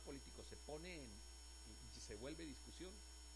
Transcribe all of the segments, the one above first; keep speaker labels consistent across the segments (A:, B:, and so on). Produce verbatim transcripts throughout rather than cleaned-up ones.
A: político se pone en, y se vuelve discusión,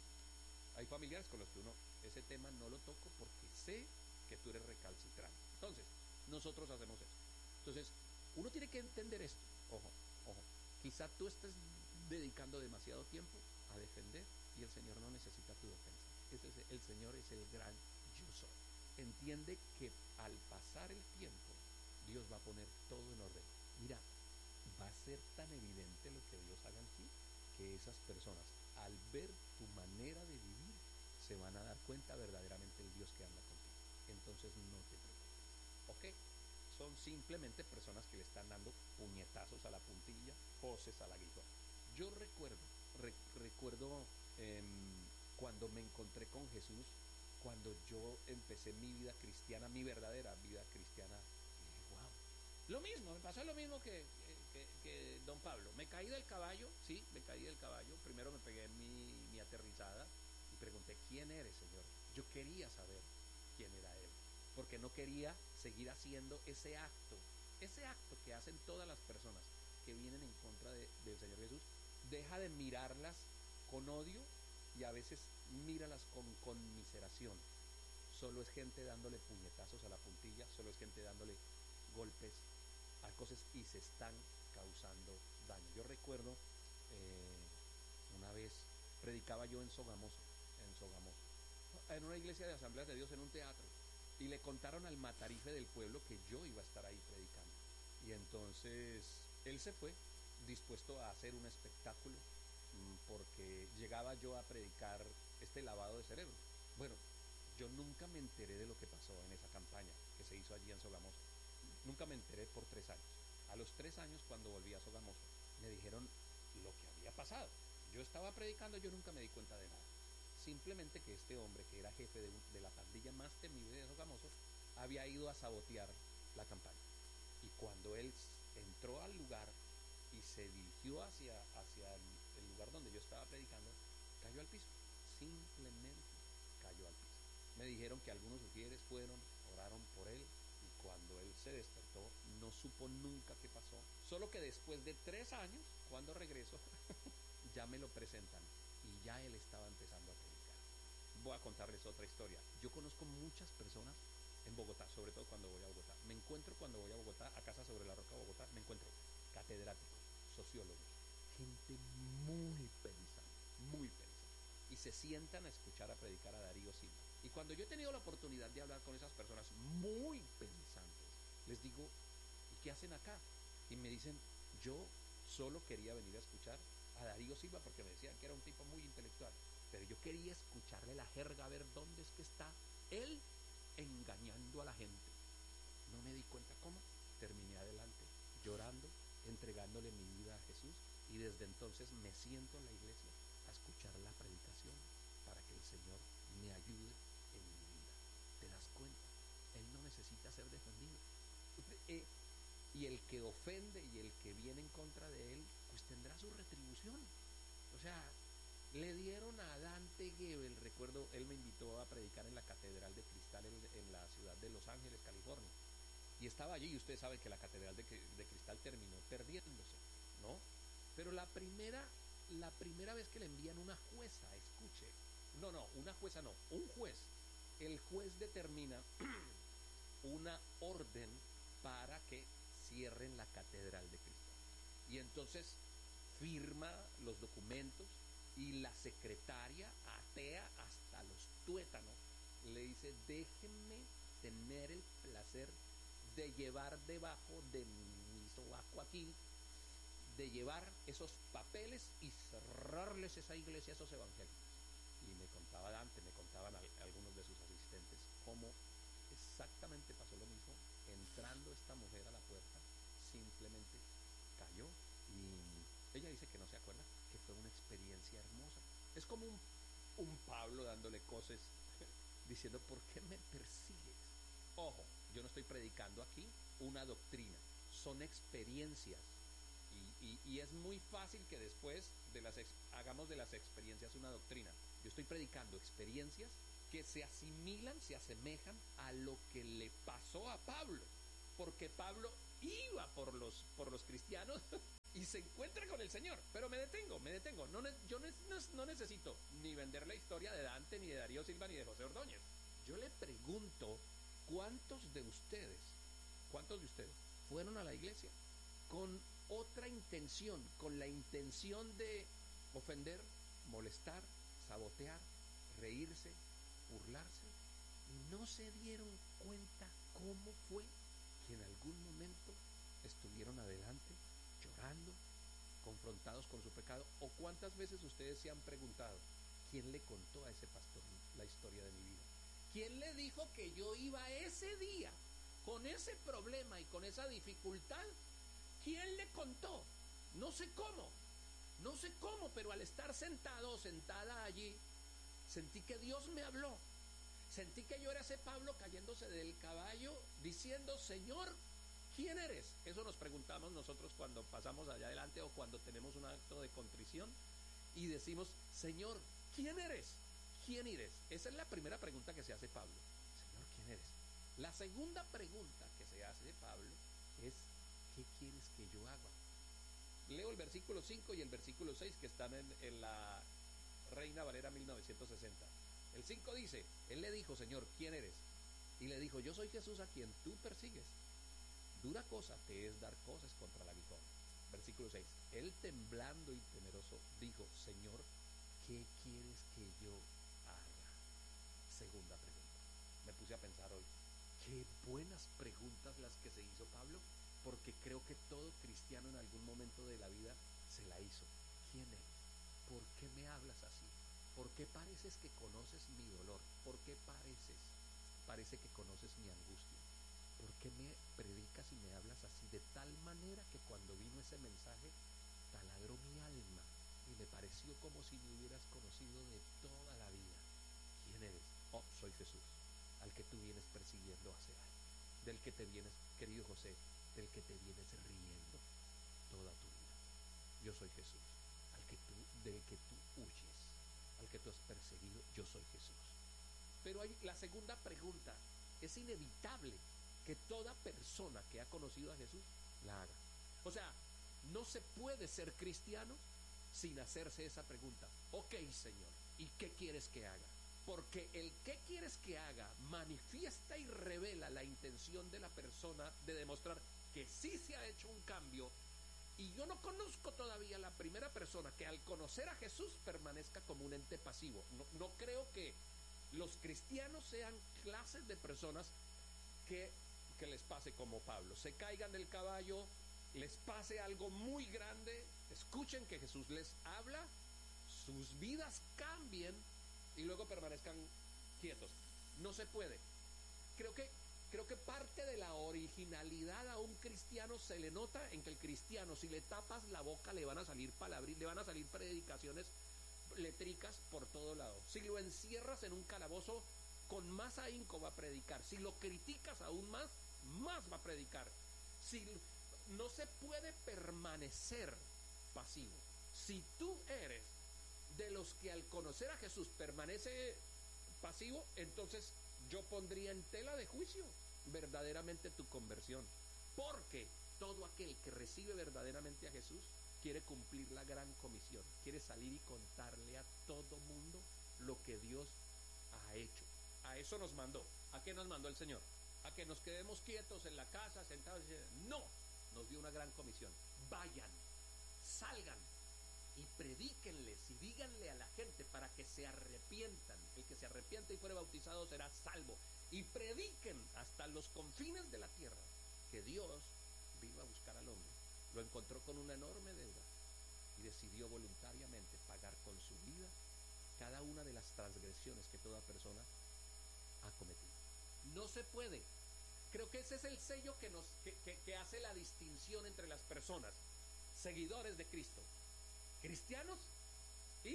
A: hay familiares con los que uno, ese tema no lo toco porque sé que tú eres recalcitrante. Entonces, nosotros hacemos eso. Entonces, uno tiene que entender esto. Ojo, ojo. Quizá tú estés dedicando demasiado tiempo a defender y el Señor no necesita tu defensa. Ese es, el Señor es el gran yo soy. Entiende que al pasar el tiempo, Dios va a poner todo en orden. Mira, va a ser tan evidente lo que Dios haga en ti que esas personas, al ver tu manera de vivir, se van a dar cuenta verdaderamente el Dios que anda contigo. Entonces no te preocupes, ¿ok? Son simplemente personas que le están dando puñetazos a la puntilla, voces al aguijón. Yo recuerdo, re, recuerdo eh, cuando me encontré con Jesús, cuando yo empecé mi vida cristiana, mi verdadera vida cristiana, y dije, wow. Lo mismo, me pasó lo mismo que, que, que don Pablo. Me caí del caballo, sí, me caí del caballo. Primero me pegué mi, mi aterrizada y pregunté, ¿quién eres, Señor? Yo quería saber quién era Él, porque no quería seguir haciendo ese acto, ese acto que hacen todas las personas que vienen en contra de, del Señor Jesús. Deja de mirarlas con odio y a veces míralas con conmiseración. Solo es gente dándole puñetazos a la puntilla, solo es gente dándole golpes a cosas y se están causando daño. Yo recuerdo eh, una vez predicaba yo en Sogamoso, en Sogamoso, en una iglesia de Asambleas de Dios, en un teatro, y le contaron al matarife del pueblo que yo iba a estar ahí predicando. Y entonces él se fue dispuesto a hacer un espectáculo porque llegaba yo a predicar este lavado de cerebro. Bueno, yo nunca me enteré de lo que pasó en esa campaña que se hizo allí en Sogamoso. Nunca me enteré por tres años. A los tres años, cuando volví a Sogamoso, me dijeron lo que había pasado. Yo estaba predicando, yo nunca me di cuenta de nada. Simplemente que este hombre, que era jefe de, de la pandilla más temible de Sogamoso, había ido a sabotear la campaña. Y cuando él entró al lugar y se dirigió hacia, hacia el, el lugar donde yo estaba predicando, cayó al piso. Simplemente cayó al piso. Me dijeron que algunos sugieres fueron, oraron por él, y cuando él se despertó no supo nunca qué pasó. Solo que después de tres años, cuando regreso, ya me lo presentan y ya él estaba empezando a predicar. Voy a contarles otra historia. Yo conozco muchas personas en Bogotá, sobre todo cuando voy a Bogotá. Me encuentro cuando voy a Bogotá, a Casa sobre la Roca, Bogotá, me encuentro catedráticos, sociólogos, gente muy pensante, muy pensante. Y se sientan a escuchar a predicar a Darío Silva. Y cuando yo he tenido la oportunidad de hablar con esas personas muy pensantes, les digo, ¿y qué hacen acá? Y me dicen, yo solo quería venir a escuchar a Darío Silva porque me decían que era un tipo muy intelectual. Pero yo quería escucharle la jerga, a ver dónde es que está él engañando a la gente. No me di cuenta cómo. Terminé adelante, llorando, entregándole mi vida a Jesús, y desde entonces me siento en la iglesia a escuchar la predicación para que el Señor me ayude en mi vida. ¿Te das cuenta? Él no necesita ser defendido. Eh, y el que ofende y el que viene en contra de él, pues tendrá su retribución. O sea, le dieron a Dante Gebel, recuerdo, él me invitó a predicar en la Catedral de Cristal en, en la ciudad de Los Ángeles, California. Y estaba allí, y usted sabe que la Catedral de, de Cristal terminó perdiéndose, ¿no? Pero la primera, la primera vez que le envían una jueza, escuche, no, no, una jueza no, un juez, el juez determina una orden para que cierren la Catedral de Cristal. Y entonces firma los documentos y la secretaria, atea hasta los tuétanos, le dice, déjenme tener el placer de llevar debajo de mi sobaco aquí, de llevar esos papeles y cerrarles esa iglesia a esos evangélicos. Y me contaba Dante, me contaban algunos de sus asistentes cómo exactamente pasó lo mismo. Entrando esta mujer a la puerta, simplemente cayó, y ella dice que no se acuerda, que fue una experiencia hermosa. Es como un, un Pablo dándole cosas, diciendo, ¿por qué me persigues? Ojo, yo no estoy predicando aquí una doctrina, son experiencias. Y, y, y es muy fácil que después de las ex, hagamos de las experiencias una doctrina. Yo estoy predicando experiencias que se asimilan, se asemejan a lo que le pasó a Pablo. Porque Pablo iba por los, por los cristianos y se encuentra con el Señor. Pero me detengo, me detengo. No, yo no, no necesito ni vender la historia de Dante, ni de Darío Silva, ni de José Ordóñez. Yo le pregunto, ¿cuántos de ustedes, cuántos de ustedes fueron a la iglesia con otra intención, con la intención de ofender, molestar, sabotear, reírse, burlarse, y no se dieron cuenta cómo fue que en algún momento estuvieron adelante, llorando, confrontados con su pecado? ¿O cuántas veces ustedes se han preguntado, quién le contó a ese pastor la historia de mi vida? ¿Quién le dijo que yo iba ese día con ese problema y con esa dificultad? ¿Quién le contó? No sé cómo, no sé cómo, pero al estar sentado o sentada allí, sentí que Dios me habló. Sentí que yo era ese Pablo cayéndose del caballo, diciendo, Señor, ¿quién eres? Eso nos preguntamos nosotros cuando pasamos allá adelante o cuando tenemos un acto de contrición y decimos, Señor, ¿quién eres? ¿Quién eres? Esa es la primera pregunta que se hace Pablo. Señor, ¿quién eres? La segunda pregunta que se hace Pablo es, ¿qué quieres que yo haga? Leo el versículo cinco y el versículo seis que están en, en la Reina Valera mil novecientos sesenta. El cinco dice, él le dijo, Señor, ¿quién eres? Y le dijo, yo soy Jesús a quien tú persigues. Dura cosa te es dar cosas contra el aguijón. Versículo seis, él temblando y temeroso dijo, Señor, ¿qué quieres que yo haga? Segunda pregunta. Me puse a pensar hoy, qué buenas preguntas las que se hizo Pablo, porque creo que todo cristiano en algún momento de la vida se la hizo. ¿Quién eres? ¿Por qué me hablas así? ¿Por qué pareces que conoces mi dolor? ¿Por qué pareces? Parece que conoces mi angustia. ¿Por qué me predicas y me hablas así de tal manera que cuando vino ese mensaje taladró mi alma y me pareció como si me hubieras conocido de toda la vida? ¿Quién eres? Oh, soy Jesús, al que tú vienes persiguiendo hace años, del que te vienes, querido José, del que te vienes riendo toda tu vida. Yo soy Jesús, al que tú, del que tú huyes, al que tú has perseguido. Yo soy Jesús. Pero hay la segunda pregunta. Es inevitable que toda persona que ha conocido a Jesús la haga. O sea, no se puede ser cristiano sin hacerse esa pregunta. Ok, Señor, ¿y qué quieres que haga? Porque el qué quieres que haga manifiesta y revela la intención de la persona de demostrar que sí se ha hecho un cambio. Y yo no conozco todavía la primera persona que al conocer a Jesús permanezca como un ente pasivo. No, no creo que los cristianos sean clases de personas que, que les pase como Pablo. Se caigan del caballo, les pase algo muy grande, escuchen que Jesús les habla, sus vidas cambien y luego permanezcan quietos. No se puede. Creo que Creo que parte de la originalidad a un cristiano se le nota en que el cristiano, si le tapas la boca, le van a salir palabras, le van a salir predicaciones letricas por todo lado. Si lo encierras en un calabozo, con más ahínco va a predicar. Si lo criticas aún más, más va a predicar. Si no se puede permanecer pasivo. Si tú eres de los que al conocer a Jesús permanece pasivo, entonces yo pondría en tela de juicio verdaderamente tu conversión, porque todo aquel que recibe verdaderamente a Jesús quiere cumplir la gran comisión, quiere salir y contarle a todo mundo lo que Dios ha hecho. A eso nos mandó. ¿A qué nos mandó el Señor? ¿A que nos quedemos quietos en la casa, sentados? No, nos dio una gran comisión. Vayan, salgan y predíquenles y díganle a la gente para que se arrepientan. El que se arrepienta y fuere bautizado será salvo. Y prediquen hasta los confines de la tierra que Dios vino a buscar al hombre. Lo encontró con una enorme deuda y decidió voluntariamente pagar con su vida cada una de las transgresiones que toda persona ha cometido. No se puede. Creo que ese es el sello que, nos, que, que, que hace la distinción entre las personas, seguidores de Cristo, cristianos y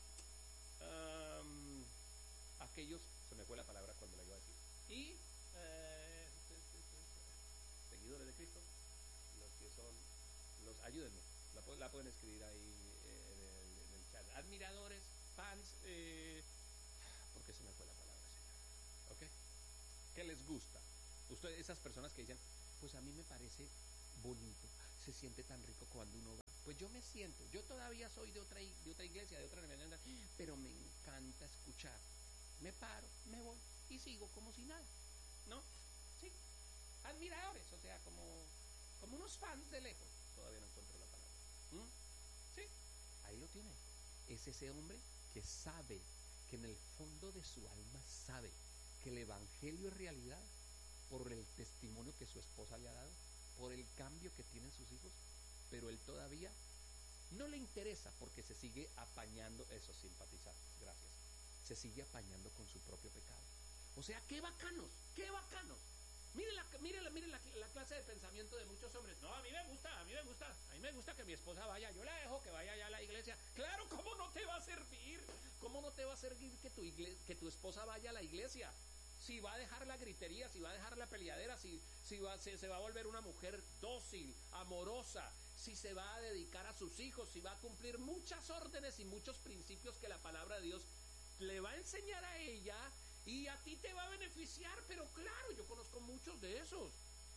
A: um, aquellos, se me fue la palabra cuando la iba a decir, y eh, seguidores de Cristo, los que son, los, ayúdenme, la, la pueden escribir ahí eh, en, el, en el chat, admiradores, fans, eh, porque se me fue la palabra, señor, ¿ok? ¿Qué les gusta? Ustedes, esas personas que dicen, pues a mí me parece bonito, se siente tan rico cuando uno va. Pues me siento, yo todavía soy de otra, de otra iglesia, de otra denominación, pero me encanta escuchar. Me paro, me voy y sigo como si nada, ¿no? Sí, admiradores, o sea, como, como unos fans de lejos. Todavía no encuentro la palabra. ¿Mm? Sí, ahí lo tiene. Es ese hombre que sabe, que en el fondo de su alma sabe que el evangelio es realidad por el testimonio que su esposa le ha dado, por el cambio que tienen sus hijos, pero él todavía no le interesa porque se sigue apañando, eso, simpatizar, gracias, se sigue apañando con su propio pecado. O sea, qué bacanos, qué bacanos. Miren la, miren la, miren la, la clase de pensamiento de muchos hombres. No, a mí me gusta, a mí me gusta, a mí me gusta que mi esposa vaya, yo la dejo que vaya allá a la iglesia. Claro, ¿cómo no te va a servir? ¿Cómo no te va a servir que tu, igle, que tu esposa vaya a la iglesia? Si va a dejar la gritería, si va a dejar la peleadera, si, si va, se, se va a volver una mujer dócil, amorosa, si se va a dedicar a sus hijos, si va a cumplir muchas órdenes y muchos principios que la palabra de Dios le va a enseñar a ella, y a ti te va a beneficiar. Pero claro, yo conozco muchos de esos,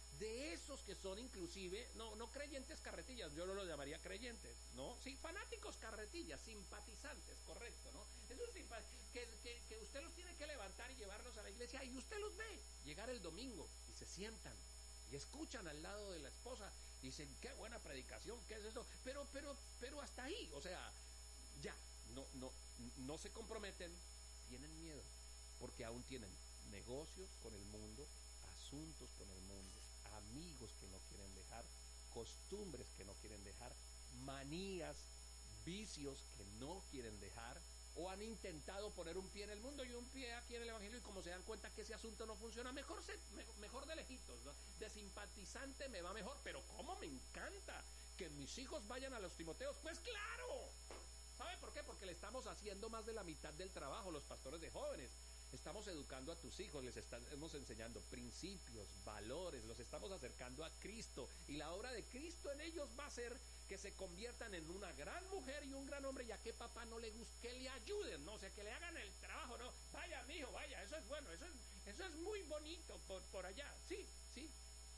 A: de esos que son inclusive, no, no creyentes carretillas, yo no los llamaría creyentes, ¿no? Sí, fanáticos carretillas, simpatizantes, correcto, ¿no? Es un simpa que, que, que usted los tiene que levantar y llevarlos a la iglesia, y usted los ve llegar el domingo y se sientan y escuchan al lado de la esposa y dicen, qué buena predicación, qué es esto, pero, pero, pero hasta ahí, o sea, ya, no, no, no se comprometen, tienen miedo, porque aún tienen negocios con el mundo, asuntos con el mundo, amigos que no quieren dejar, costumbres que no quieren dejar, manías, vicios que no quieren dejar, o han intentado poner un pie en el mundo y un pie aquí en el evangelio, y como se dan cuenta que ese asunto no funciona, mejor, se, mejor de lejitos, ¿no? De simpatizante me va mejor. Pero cómo me encanta que mis hijos vayan a los Timoteos. Pues claro, ¿sabe por qué? Porque le estamos haciendo más de la mitad del trabajo los pastores de jóvenes. Estamos educando a tus hijos, les estamos enseñando principios, valores, los estamos acercando a Cristo, y la obra de Cristo en ellos va a ser que se conviertan en una gran mujer y un gran hombre. Y a qué papá no le gusta que le ayuden, ¿no? O sea, que le hagan el trabajo, ¿no? Vaya, mijo, vaya, eso es bueno, eso es, eso es muy bonito por, por allá, sí, sí.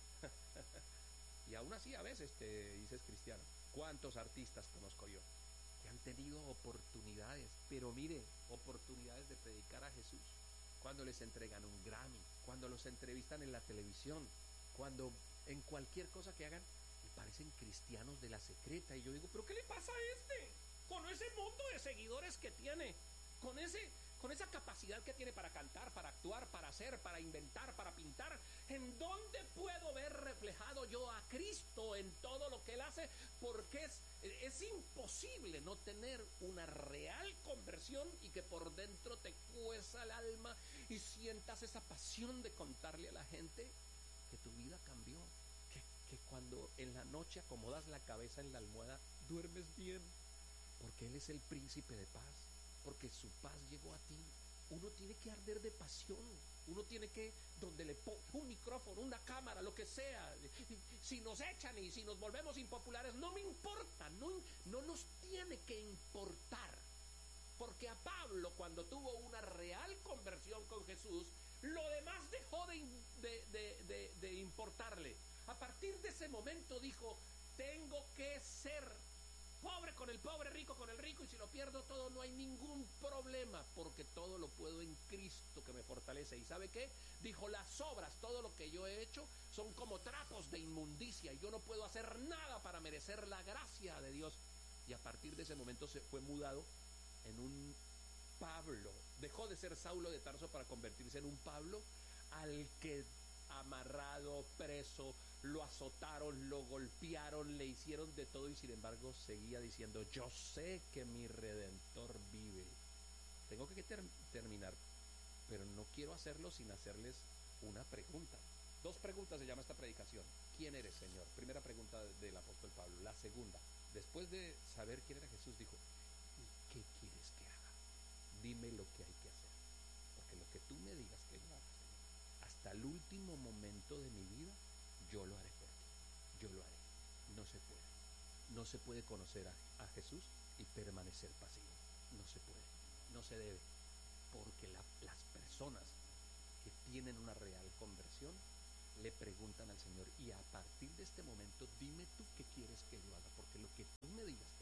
A: Y aún así a veces te dices cristiano. ¿Cuántos artistas conozco yo que han tenido oportunidades, pero mire, oportunidades de predicar a Jesús, cuando les entregan un Grammy, cuando los entrevistan en la televisión, cuando en cualquier cosa que hagan, y parecen cristianos de la secreta? Y yo digo, ¿pero qué le pasa a este? Con ese mundo de seguidores que tiene, con ese, con esa capacidad que tiene para cantar, para actuar, para hacer, para inventar, para pintar, ¿en dónde puedo ver reflejado yo a Cristo en todo lo que Él hace? Porque es, es imposible no tener una real conversión y que por dentro te cueza el alma y sientas esa pasión de contarle a la gente que tu vida cambió, que, que cuando en la noche acomodas la cabeza en la almohada, duermes bien, porque Él es el príncipe de paz, porque su paz llegó a ti. Uno tiene que arder de pasión, uno tiene que, donde le ponga un micrófono, una cámara, lo que sea, si nos echan y si nos volvemos impopulares, no me importa, no, no nos tiene que importar, porque a Pablo, cuando tuvo una real conversión con Jesús, lo demás dejó de, de, de, de, de importarle. A partir de ese momento dijo, tengo que ser pobre con el pobre, rico con el rico, y si lo pierdo todo no hay ningún problema, porque todo lo puedo en Cristo que me fortalece. ¿Y sabe qué? Dijo, las obras, todo lo que yo he hecho son como trapos de inmundicia, y yo no puedo hacer nada para merecer la gracia de Dios. Y a partir de ese momento se fue mudado en un Pablo, dejó de ser Saulo de Tarso para convertirse en un Pablo al que amarrado, preso, lo azotaron, lo golpearon, le hicieron de todo, y sin embargo seguía diciendo, yo sé que mi Redentor vive. Tengo que ter terminar, pero no quiero hacerlo sin hacerles una pregunta. Dos preguntas se llama esta predicación. ¿Quién eres, Señor? Primera pregunta del apóstol Pablo. La segunda, después de saber quién era Jesús, dijo, ¿y qué quieres que haga? Dime lo que hay que hacer, porque lo que tú me digas que yo haga, Señor, hasta el último momento de mi vida, yo lo haré por ti, yo lo haré. No se puede, no se puede conocer a, a Jesús y permanecer pasivo, no se puede, no se debe, porque la, las personas que tienen una real conversión le preguntan al Señor, y a partir de este momento dime tú qué quieres que yo haga, porque lo que tú me digas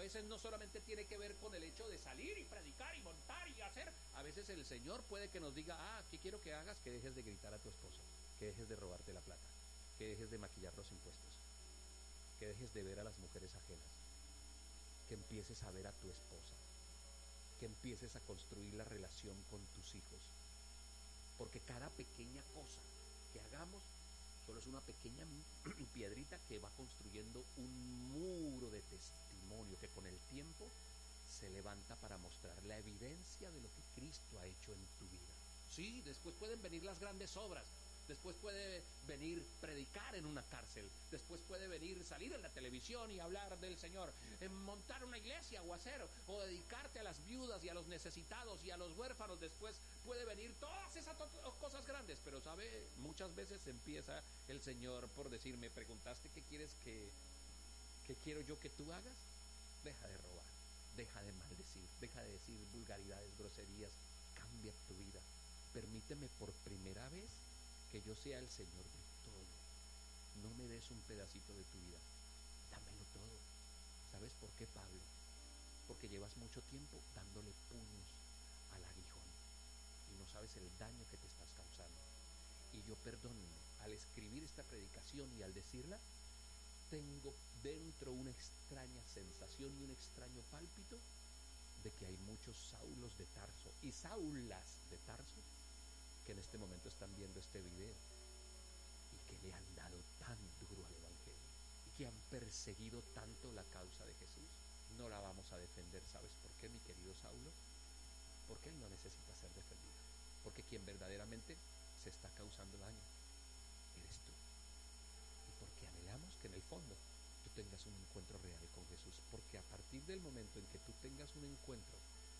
A: veces no solamente tiene que ver con el hecho de salir y predicar y montar y hacer. A veces el Señor puede que nos diga, ah, ¿qué quiero que hagas? Que dejes de gritar a tu esposa, que dejes de robarte la plata, que dejes de maquillar los impuestos, que dejes de ver a las mujeres ajenas, que empieces a ver a tu esposa, que empieces a construir la relación con tus hijos. Porque cada pequeña cosa que hagamos solo es una pequeña piedrita que va construyendo un muro de testimonio que con el tiempo se levanta para mostrar la evidencia de lo que Cristo ha hecho en tu vida. Sí, después pueden venir las grandes obras. Después puede venir predicar en una cárcel. Después puede venir salir en la televisión y hablar del Señor, en montar una iglesia o hacer, o dedicarte a las viudas y a los necesitados y a los huérfanos. Después puede venir todas esas cosas grandes. Pero sabe, muchas veces empieza el Señor por decir, me preguntaste qué quieres que, qué quiero yo que tú hagas. Deja de robar, deja de maldecir, deja de decir vulgaridades, groserías. Cambia tu vida. Permíteme por primera vez que yo sea el Señor de todo. No me des un pedacito de tu vida, dámelo todo. ¿Sabes por qué, Pablo? Porque llevas mucho tiempo dándole puños al aguijón y no sabes el daño que te estás causando. Y yo, perdónenme, al escribir esta predicación y al decirla, tengo dentro una extraña sensación y un extraño pálpito de que hay muchos Saulos de Tarso y Saulas de Tarso que en este momento están viendo este video y que le han dado tan duro al Evangelio y que han perseguido tanto la causa de Jesús. No la vamos a defender. ¿Sabes por qué, mi querido Saulo? Porque él no necesita ser defendido. Porque quien verdaderamente se está causando daño eres tú. Y porque anhelamos que en el fondo tú tengas un encuentro real con Jesús. Porque a partir del momento en que tú tengas un encuentro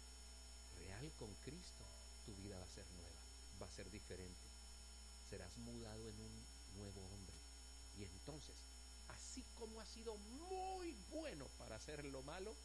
A: real con Cristo, tu vida va a ser nueva, va a ser diferente. Serás mudado en un nuevo hombre. Y entonces, así como has sido muy bueno para hacer lo malo,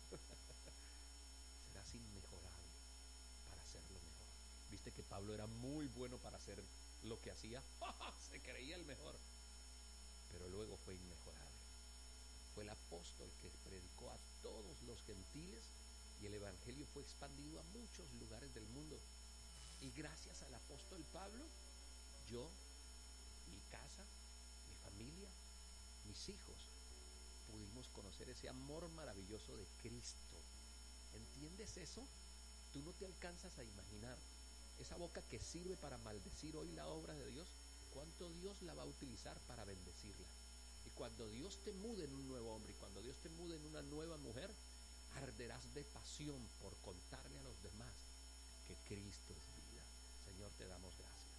A: serás inmejorable para hacerlo mejor. ¿Viste que Pablo era muy bueno para hacer lo que hacía? Se creía el mejor. Pero luego fue inmejorable. Fue el apóstol que predicó a todos los gentiles y el evangelio fue expandido a muchos lugares del mundo. Y gracias al apóstol Pablo, yo, mi casa, mi familia, mis hijos, pudimos conocer ese amor maravilloso de Cristo. ¿Entiendes eso? Tú no te alcanzas a imaginar esa boca que sirve para maldecir hoy la obra de Dios, cuánto Dios la va a utilizar para bendecirla. Y cuando Dios te mude en un nuevo hombre y cuando Dios te mude en una nueva mujer, arderás de pasión por contarle a los demás que Cristo es vida. Señor, te damos gracias.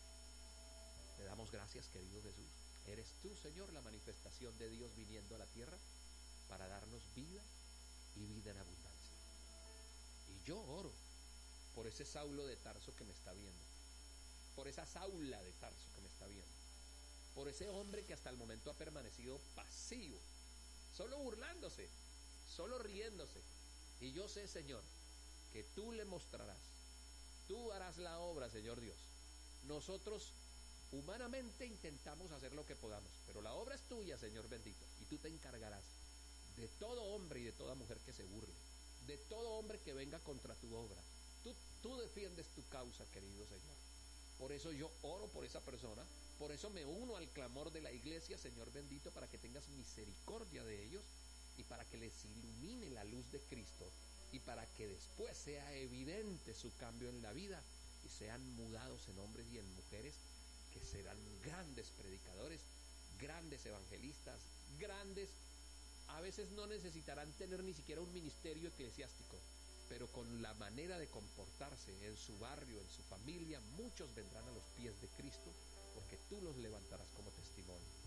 A: Te damos gracias, querido Jesús. Eres tú, Señor, la manifestación de Dios viniendo a la tierra para darnos vida y vida en abundancia. Y yo oro por ese Saulo de Tarso que me está viendo, por esa Saula de Tarso que me está viendo, por ese hombre que hasta el momento ha permanecido pasivo, solo burlándose, solo riéndose. Y yo sé, Señor, que tú le mostrarás, tú harás la obra, Señor Dios. Nosotros humanamente intentamos hacer lo que podamos, pero la obra es tuya, Señor bendito, y tú te encargarás de todo hombre y de toda mujer que se burle, de todo hombre que venga contra tu obra. Tú, tú defiendes tu causa, querido Señor. Por eso yo oro por esa persona, por eso me uno al clamor de la iglesia, Señor bendito, para que tengas misericordia de ellos y para que les ilumine la luz de Cristo y para que después sea evidente su cambio en la vida y sean mudados en hombres y en mujeres que serán grandes predicadores, grandes evangelistas, grandes. A veces no necesitarán tener ni siquiera un ministerio eclesiástico, pero con la manera de comportarse en su barrio, en su familia, muchos vendrán a los pies de Cristo porque tú los levantarás como testimonio.